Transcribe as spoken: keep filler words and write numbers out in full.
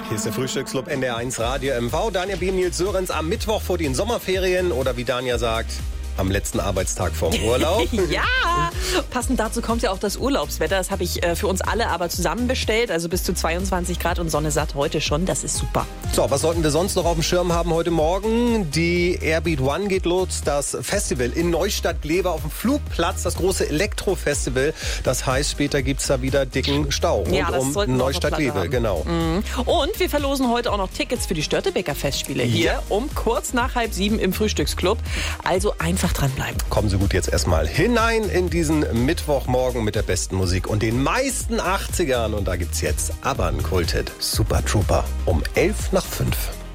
Hier ist der Frühstücksclub N D R eins Radio M V. Danja B. Nils Sörensen am Mittwoch vor den Sommerferien oder wie Danja sagt, am letzten Arbeitstag vorm Urlaub. Ja, passend dazu kommt ja auch das Urlaubswetter. Das habe ich äh, für uns alle aber zusammen bestellt. Also bis zu zweiundzwanzig Grad und Sonne satt heute schon. Das ist super. So, was sollten wir sonst noch auf dem Schirm haben heute Morgen? Die Airbeat One geht los. Das Festival in Neustadt-Glewe auf dem Flugplatz. Das große Elektrofestival. Das heißt, später gibt es da wieder dicken Stau rund ja, das um Neustadt-Glewe. Genau. Mhm. Und wir verlosen heute auch noch Tickets für die Störtebeker Festspiele hier Ja. um kurz nach halb sieben im Frühstücksclub. Also einfach dranbleiben. Kommen Sie gut jetzt erstmal hinein in diesen Mittwochmorgen mit der besten Musik und den meisten achtzigern. Und da gibt's jetzt aber einen Kulthit. Super Trooper um elf nach fünf.